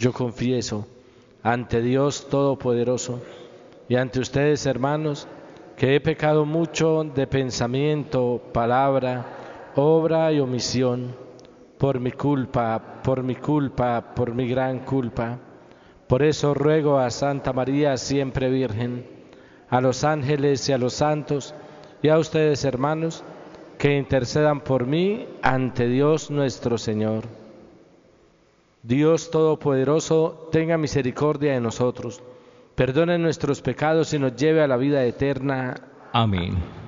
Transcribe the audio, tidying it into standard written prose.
Yo confieso ante Dios Todopoderoso y ante ustedes, hermanos, que he pecado mucho de pensamiento, palabra, obra y omisión, por mi culpa, por mi gran culpa. Por eso ruego a Santa María, siempre Virgen, a los ángeles y a los santos, y a ustedes, hermanos, que intercedan por mí ante Dios nuestro Señor. Dios Todopoderoso, tenga misericordia de nosotros, perdone nuestros pecados y nos lleve a la vida eterna. Amén.